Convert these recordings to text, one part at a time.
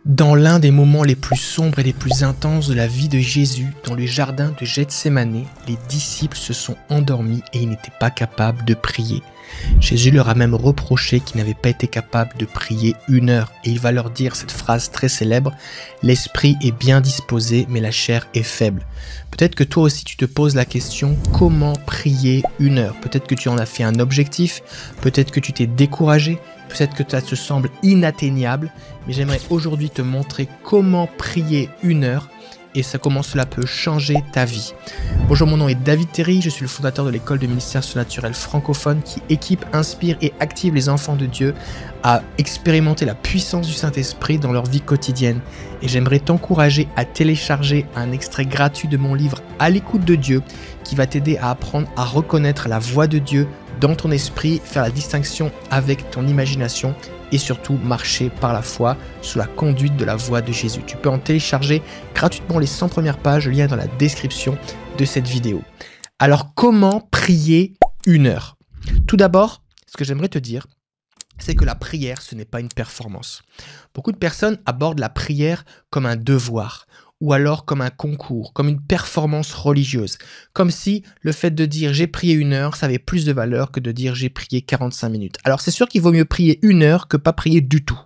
Dans l'un des moments les plus sombres et les plus intenses de la vie de Jésus, dans le jardin de Gethsémanée, les disciples se sont endormis et ils n'étaient pas capables de prier. Jésus leur a même reproché qu'ils n'avaient pas été capables de prier 1 heure et il va leur dire cette phrase très célèbre: « L'esprit est bien disposé mais la chair est faible ». Peut-être que toi aussi tu te poses la question: comment prier 1 heure? Peut-être que tu en as fait un objectif, peut-être que tu t'es découragé, peut-être que ça te semble inatteignable, mais j'aimerais aujourd'hui te montrer comment prier 1 heure et comment cela peut changer ta vie. Bonjour, mon nom est David Terry, je suis le fondateur de l'école de ministère surnaturel francophone qui équipe, inspire et active les enfants de Dieu à expérimenter la puissance du Saint-Esprit dans leur vie quotidienne. Et j'aimerais t'encourager à télécharger un extrait gratuit de mon livre À l'écoute de Dieu qui va t'aider à apprendre à reconnaître la voix de Dieu dans ton esprit, faire la distinction avec ton imagination et surtout marcher par la foi sous la conduite de la voix de Jésus. Tu peux en télécharger gratuitement les 100 premières pages, le lien est dans la description de cette vidéo. Alors, comment prier 1 heure? Tout d'abord, ce que j'aimerais te dire, c'est que la prière, ce n'est pas une performance. Beaucoup de personnes abordent la prière comme un devoir, ou alors comme un concours, comme une performance religieuse. Comme si le fait de dire j'ai prié 1 heure, ça avait plus de valeur que de dire j'ai prié 45 minutes. Alors c'est sûr qu'il vaut mieux prier 1 heure que pas prier du tout.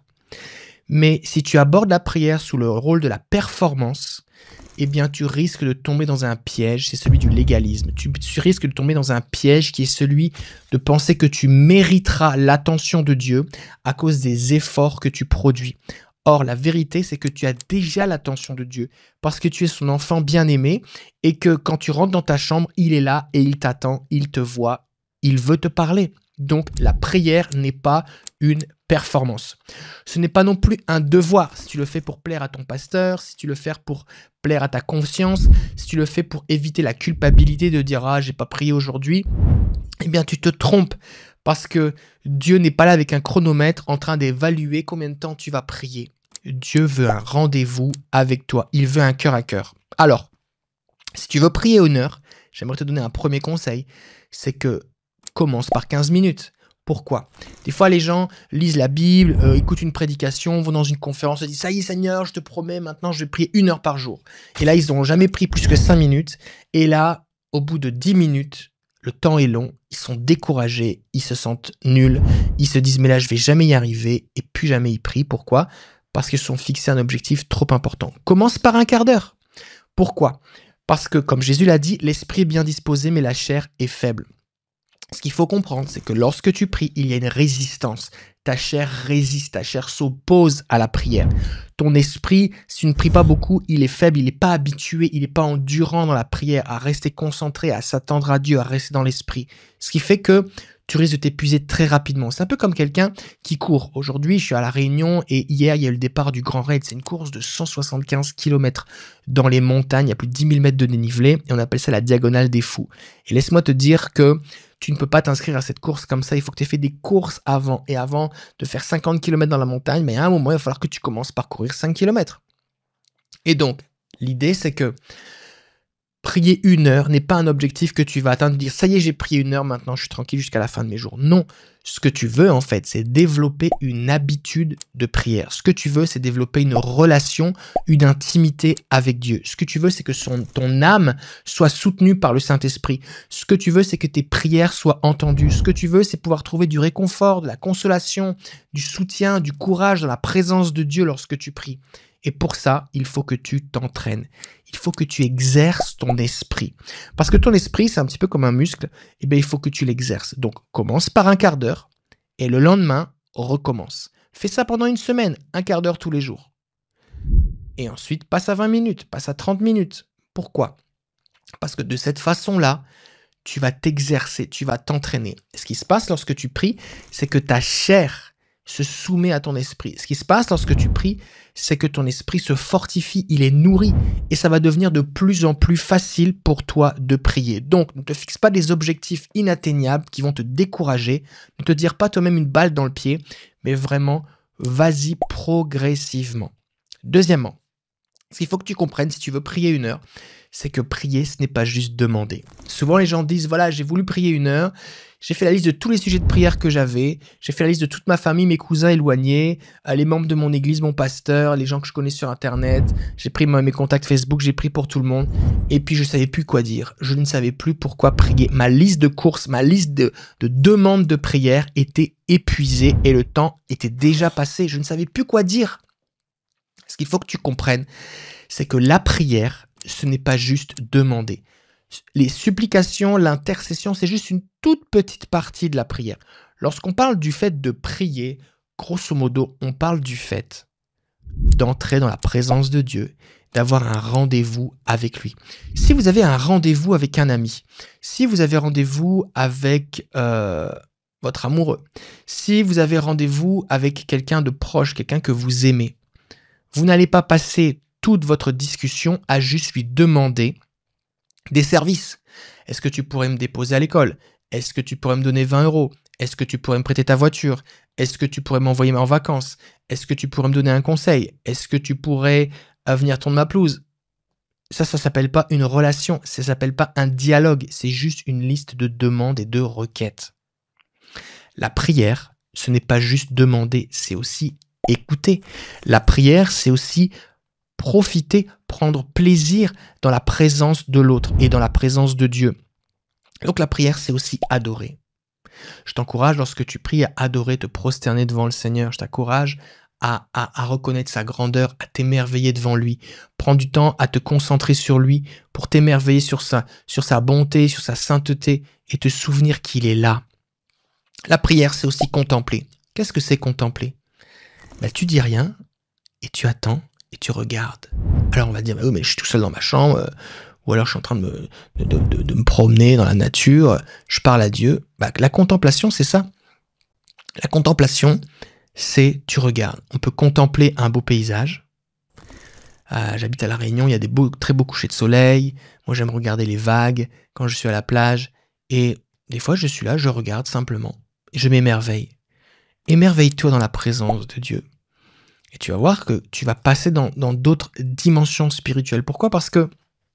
Mais si tu abordes la prière sous le rôle de la performance, eh bien tu risques de tomber dans un piège, c'est celui du légalisme. Tu risques de tomber dans un piège qui est celui de penser que tu mériteras l'attention de Dieu à cause des efforts que tu produis. Or, la vérité, c'est que tu as déjà l'attention de Dieu parce que tu es son enfant bien-aimé et que quand tu rentres dans ta chambre, il est là et il t'attend, il te voit, il veut te parler. Donc, la prière n'est pas une performance. Ce n'est pas non plus un devoir. Si tu le fais pour plaire à ton pasteur, si tu le fais pour plaire à ta conscience, si tu le fais pour éviter la culpabilité de dire « Ah, j'ai pas prié aujourd'hui », eh bien, tu te trompes. Parce que Dieu n'est pas là avec un chronomètre en train d'évaluer combien de temps tu vas prier. Dieu veut un rendez-vous avec toi. Il veut un cœur à cœur. Alors, si tu veux prier 1 heure, j'aimerais te donner un premier conseil. C'est que commence par 15 minutes. Pourquoi? Des fois, les gens lisent la Bible, écoutent une prédication, vont dans une conférence, se disent « Ça y est Seigneur, je te promets, maintenant je vais prier 1 heure par jour. » Et là, ils n'ont jamais pris plus que 5 minutes. Et là, au bout de 10 minutes, le temps est long, ils sont découragés, ils se sentent nuls, ils se disent « mais là je vais jamais y arriver » et plus jamais ils prient. Pourquoi? Parce qu'ils se sont fixés un objectif trop important. Commence par un quart d'heure. Pourquoi? Parce que comme Jésus l'a dit, l'esprit est bien disposé mais la chair est faible. Ce qu'il faut comprendre, c'est que lorsque tu pries, il y a une résistance. Ta chair résiste, ta chair s'oppose à la prière. Ton esprit, si tu ne pries pas beaucoup, il est faible, il n'est pas habitué, il n'est pas endurant dans la prière, à rester concentré, à s'attendre à Dieu, à rester dans l'esprit. Ce qui fait que tu risques de t'épuiser très rapidement. C'est un peu comme quelqu'un qui court. Aujourd'hui, je suis à La Réunion et hier, il y a eu le départ du Grand Raid. C'est une course de 175 km dans les montagnes. Il y a plus de 10 000 mètres de dénivelé et on appelle ça la diagonale des fous. Et laisse-moi te dire que tu ne peux pas t'inscrire à cette course comme ça. Il faut que tu aies fait des courses avant. Et avant de faire 50 km dans la montagne, mais à un moment, il va falloir que tu commences par courir 5 km. Et donc, l'idée, c'est que prier 1 heure n'est pas un objectif que tu vas atteindre, dire ça y est, j'ai prié 1 heure, maintenant je suis tranquille jusqu'à la fin de mes jours. Non, ce que tu veux en fait, c'est développer une habitude de prière. Ce que tu veux, c'est développer une relation, une intimité avec Dieu. Ce que tu veux, c'est que ton âme soit soutenue par le Saint-Esprit. Ce que tu veux, c'est que tes prières soient entendues. Ce que tu veux, c'est pouvoir trouver du réconfort, de la consolation, du soutien, du courage dans la présence de Dieu lorsque tu pries. Et pour ça, il faut que tu t'entraînes. Il faut que tu exerces ton esprit. Parce que ton esprit, c'est un petit peu comme un muscle. Eh bien, il faut que tu l'exerces. Donc, commence par un quart d'heure et le lendemain, recommence. Fais ça pendant 1 semaine, un quart d'heure tous les jours. Et ensuite, passe à 20 minutes, passe à 30 minutes. Pourquoi? Parce que de cette façon-là, tu vas t'exercer, tu vas t'entraîner. Et ce qui se passe lorsque tu pries, c'est que ta chair se soumet à ton esprit. Ce qui se passe lorsque tu pries, c'est que ton esprit se fortifie, il est nourri et ça va devenir de plus en plus facile pour toi de prier. Donc, ne te fixe pas des objectifs inatteignables qui vont te décourager. Ne te dire pas toi-même une balle dans le pied, mais vraiment, vas-y progressivement. Deuxièmement, ce qu'il faut que tu comprennes si tu veux prier 1 heure, c'est que prier, ce n'est pas juste demander. Souvent, les gens disent, voilà, j'ai voulu prier 1 heure, J'ai fait la liste de tous les sujets de prière que j'avais. J'ai fait la liste de toute ma famille, mes cousins éloignés, les membres de mon église, mon pasteur, les gens que je connais sur Internet. J'ai pris mes contacts Facebook, j'ai pris pour tout le monde. Et puis, je savais plus quoi dire. Je ne savais plus pourquoi prier. Ma liste de courses, ma liste de demandes de prière était épuisée et le temps était déjà passé. Je ne savais plus quoi dire. Ce qu'il faut que tu comprennes, c'est que la prière, ce n'est pas juste demander. Les supplications, l'intercession, c'est juste une toute petite partie de la prière. Lorsqu'on parle du fait de prier, grosso modo, on parle du fait d'entrer dans la présence de Dieu, d'avoir un rendez-vous avec lui. Si vous avez un rendez-vous avec un ami, si vous avez rendez-vous avec votre amoureux, si vous avez rendez-vous avec quelqu'un de proche, quelqu'un que vous aimez, vous n'allez pas passer toute votre discussion à juste lui demander des services. Est-ce que tu pourrais me déposer à l'école? Est-ce que tu pourrais me donner 20 euros? Est-ce que tu pourrais me prêter ta voiture? Est-ce que tu pourrais m'envoyer en vacances? Est-ce que tu pourrais me donner un conseil? Est-ce que tu pourrais venir tourner ma pelouse? Ça s'appelle pas une relation, ça s'appelle pas un dialogue, c'est juste une liste de demandes et de requêtes. La prière, ce n'est pas juste demander, c'est aussi écouter. La prière, c'est aussi profiter, prendre plaisir dans la présence de l'autre et dans la présence de Dieu. Donc la prière, c'est aussi adorer. Je t'encourage, lorsque tu pries, à adorer, te prosterner devant le Seigneur. Je t'encourage à reconnaître sa grandeur, à t'émerveiller devant lui. Prends du temps à te concentrer sur lui pour t'émerveiller sur sa bonté, sur sa sainteté et te souvenir qu'il est là. La prière, c'est aussi contempler. Qu'est-ce que c'est contempler? Tu dis rien et tu attends et tu regardes. Alors on va dire, oui, mais je suis tout seul dans ma chambre, ou alors je suis en train de me promener dans la nature, je parle à Dieu. La contemplation, c'est ça. La contemplation, c'est tu regardes. On peut contempler un beau paysage. J'habite à La Réunion, il y a des très beaux couchers de soleil. Moi, j'aime regarder les vagues quand je suis à la plage. Et des fois, je suis là, je regarde simplement. Et je m'émerveille. Émerveille-toi dans la présence de Dieu. Et tu vas voir que tu vas passer dans d'autres dimensions spirituelles. Pourquoi? Parce que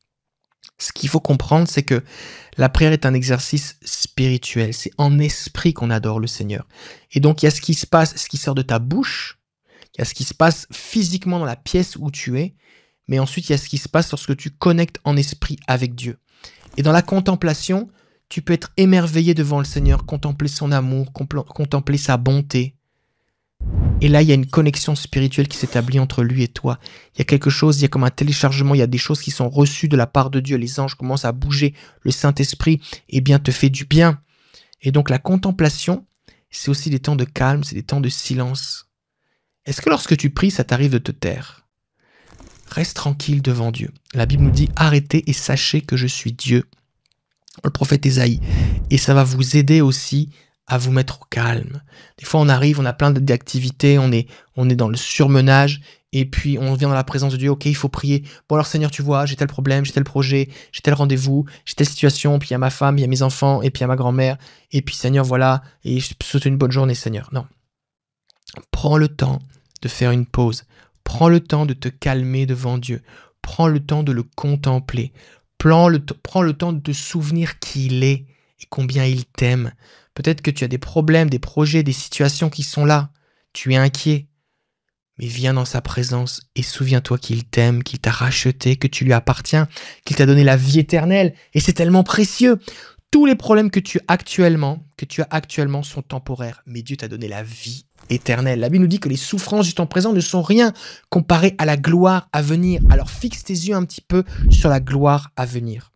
ce qu'il faut comprendre, c'est que la prière est un exercice spirituel. C'est en esprit qu'on adore le Seigneur. Et donc, il y a ce qui se passe, ce qui sort de ta bouche. Il y a ce qui se passe physiquement dans la pièce où tu es. Mais ensuite, il y a ce qui se passe lorsque tu connectes en esprit avec Dieu. Et dans la contemplation, tu peux être émerveillé devant le Seigneur, contempler son amour, contempler sa bonté. Et là, il y a une connexion spirituelle qui s'établit entre lui et toi. Il y a quelque chose, il y a comme un téléchargement, il y a des choses qui sont reçues de la part de Dieu. Les anges commencent à bouger, le Saint-Esprit, te fait du bien. Et donc la contemplation, c'est aussi des temps de calme, c'est des temps de silence. Est-ce que lorsque tu pries, ça t'arrive de te taire? Reste tranquille devant Dieu. La Bible nous dit, arrêtez et sachez que je suis Dieu. Le prophète Ésaïe. Et ça va vous aider aussi à vous mettre au calme. Des fois, on arrive, on a plein d'activités, on est dans le surmenage, et puis on vient dans la présence de Dieu, ok, il faut prier. Bon alors Seigneur, tu vois, j'ai tel problème, j'ai tel projet, j'ai tel rendez-vous, j'ai telle situation, puis il y a ma femme, il y a mes enfants, et puis il y a ma grand-mère, et puis Seigneur, voilà, et je te souhaite une bonne journée, Seigneur. Non. Prends le temps de faire une pause. Prends le temps de te calmer devant Dieu. Prends le temps de le contempler. Prends le temps de te souvenir qui il est et combien il t'aime. Peut-être que tu as des problèmes, des projets, des situations qui sont là. Tu es inquiet. Mais viens dans sa présence et souviens-toi qu'il t'aime, qu'il t'a racheté, que tu lui appartiens, qu'il t'a donné la vie éternelle. Et c'est tellement précieux. Tous les problèmes que tu as actuellement sont temporaires. Mais Dieu t'a donné la vie éternelle. La Bible nous dit que les souffrances du temps présent ne sont rien comparées à la gloire à venir. Alors fixe tes yeux un petit peu sur la gloire à venir.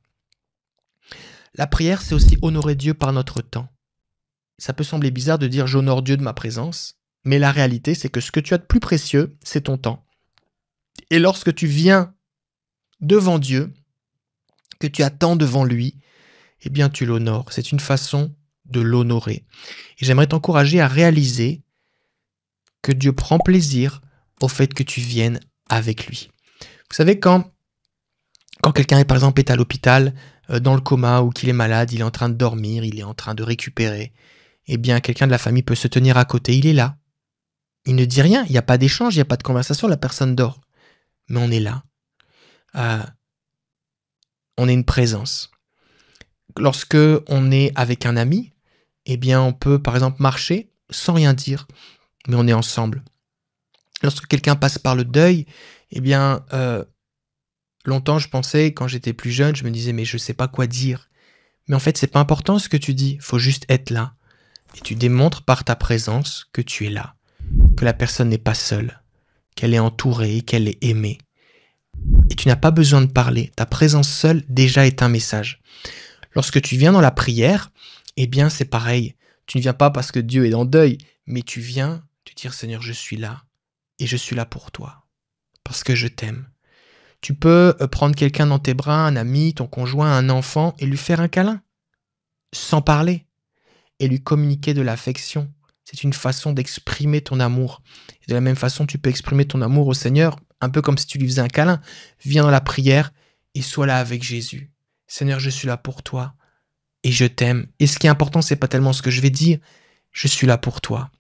La prière, c'est aussi honorer Dieu par notre temps. Ça peut sembler bizarre de dire j'honore Dieu de ma présence, mais la réalité, c'est que ce que tu as de plus précieux, c'est ton temps. Et lorsque tu viens devant Dieu, que tu attends devant lui, eh bien tu l'honores. C'est une façon de l'honorer. Et j'aimerais t'encourager à réaliser que Dieu prend plaisir au fait que tu viennes avec lui. Vous savez, quand quelqu'un, par exemple, est à l'hôpital, dans le coma, ou qu'il est malade, il est en train de dormir, il est en train de récupérer, eh bien, quelqu'un de la famille peut se tenir à côté, il est là. Il ne dit rien, il n'y a pas d'échange, il n'y a pas de conversation, la personne dort. Mais on est là. On est une présence. Lorsque on est avec un ami, eh bien on peut par exemple marcher sans rien dire, mais on est ensemble. Lorsque quelqu'un passe par le deuil, eh bien longtemps je pensais, quand j'étais plus jeune, je me disais mais je sais pas quoi dire. Mais en fait c'est pas important ce que tu dis, faut juste être là. Et tu démontres par ta présence que tu es là, que la personne n'est pas seule, qu'elle est entourée, qu'elle est aimée. Et tu n'as pas besoin de parler, ta présence seule déjà est un message. Lorsque tu viens dans la prière, eh bien c'est pareil. Tu ne viens pas parce que Dieu est en deuil, mais tu viens te dire Seigneur, je suis là et je suis là pour toi, parce que je t'aime. Tu peux prendre quelqu'un dans tes bras, un ami, ton conjoint, un enfant, et lui faire un câlin, sans parler, et lui communiquer de l'affection. C'est une façon d'exprimer ton amour. Et de la même façon, tu peux exprimer ton amour au Seigneur, un peu comme si tu lui faisais un câlin. Viens dans la prière et sois là avec Jésus. Seigneur, je suis là pour toi et je t'aime. Et ce qui est important, c'est pas tellement ce que je vais dire, je suis là pour toi.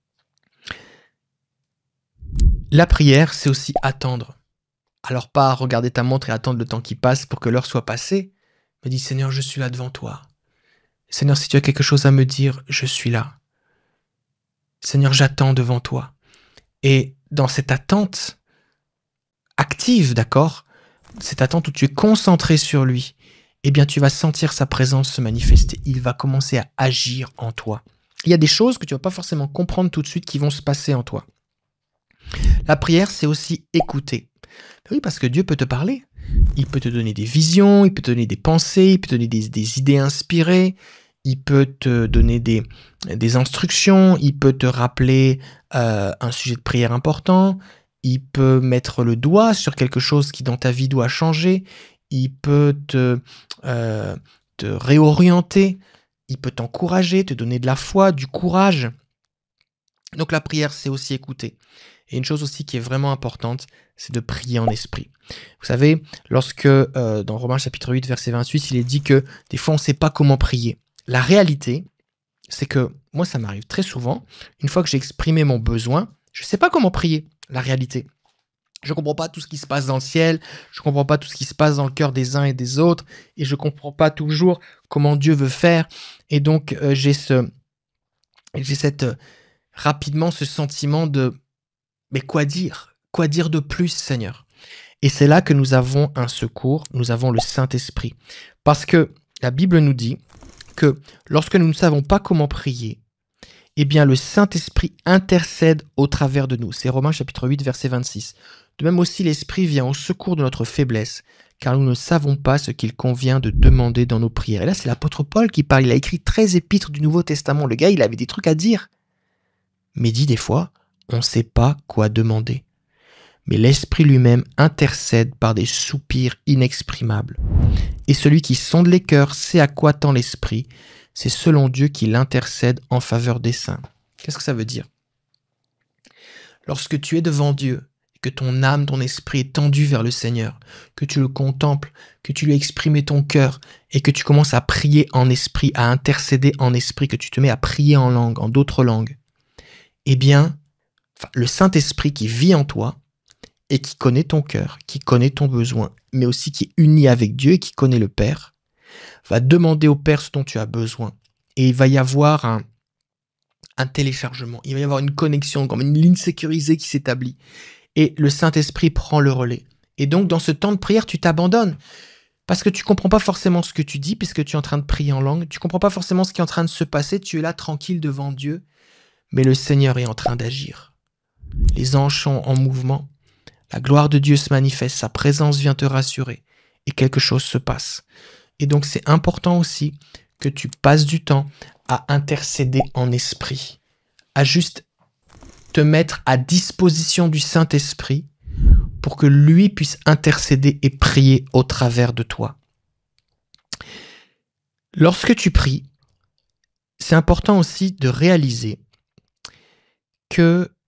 La prière, c'est aussi attendre. Alors pas regarder ta montre et attendre le temps qui passe pour que l'heure soit passée, mais dis Seigneur, je suis là devant toi. Seigneur, si tu as quelque chose à me dire, je suis là. Seigneur, j'attends devant toi. Et dans cette attente active, d'accord, cette attente où tu es concentré sur lui, eh bien tu vas sentir sa présence se manifester. Il va commencer à agir en toi. Il y a des choses que tu vas pas forcément comprendre tout de suite qui vont se passer en toi. La prière, c'est aussi écouter. Oui, parce que Dieu peut te parler. Il peut te donner des visions, il peut te donner des pensées, il peut te donner des idées inspirées, il peut te donner des instructions, il peut te rappeler un sujet de prière important, il peut mettre le doigt sur quelque chose qui dans ta vie doit changer, il peut te réorienter, il peut t'encourager, te donner de la foi, du courage. Donc la prière, c'est aussi écouter. Et une chose aussi qui est vraiment importante, c'est de prier en esprit. Vous savez, lorsque dans Romains chapitre 8, verset 28, il est dit que des fois on ne sait pas comment prier. La réalité, c'est que moi ça m'arrive très souvent, une fois que j'ai exprimé mon besoin, je ne sais pas comment prier, la réalité. Je ne comprends pas tout ce qui se passe dans le ciel, je ne comprends pas tout ce qui se passe dans le cœur des uns et des autres, et je ne comprends pas toujours comment Dieu veut faire. Et donc j'ai rapidement ce sentiment de mais quoi dire? Quoi dire de plus, Seigneur? Et c'est là que nous avons un secours, nous avons le Saint-Esprit. Parce que la Bible nous dit que lorsque nous ne savons pas comment prier, eh bien le Saint-Esprit intercède au travers de nous. C'est Romains chapitre 8, verset 26. De même aussi, l'Esprit vient au secours de notre faiblesse, car nous ne savons pas ce qu'il convient de demander dans nos prières. Et là, c'est l'apôtre Paul qui parle. Il a écrit 13 épîtres du Nouveau Testament. Le gars, il avait des trucs à dire. Mais dit des fois, on ne sait pas quoi demander. Mais l'Esprit lui-même intercède par des soupirs inexprimables. Et celui qui sonde les cœurs sait à quoi tend l'Esprit. C'est selon Dieu qu'il intercède en faveur des saints. Qu'est-ce que ça veut dire? Lorsque tu es devant Dieu, que ton âme, ton esprit est tendu vers le Seigneur, que tu le contemples, que tu lui as exprimé ton cœur et que tu commences à prier en esprit, à intercéder en esprit, que tu te mets à prier en langue, en d'autres langues, eh bien, le Saint-Esprit qui vit en toi et qui connaît ton cœur, qui connaît ton besoin, mais aussi qui est uni avec Dieu et qui connaît le Père, va demander au Père ce dont tu as besoin. Et il va y avoir un téléchargement, il va y avoir une connexion, comme une ligne sécurisée qui s'établit. Et le Saint-Esprit prend le relais. Et donc, dans ce temps de prière, tu t'abandonnes. Parce que tu comprends pas forcément ce que tu dis, puisque tu es en train de prier en langue. Tu comprends pas forcément ce qui est en train de se passer. Tu es là tranquille devant Dieu. Mais le Seigneur est en train d'agir. Les anges sont en mouvement. La gloire de Dieu se manifeste. Sa présence vient te rassurer. Et quelque chose se passe. Et donc, c'est important aussi que tu passes du temps à intercéder en esprit. À juste te mettre à disposition du Saint-Esprit pour que lui puisse intercéder et prier au travers de toi. Lorsque tu pries, c'est important aussi de réaliser que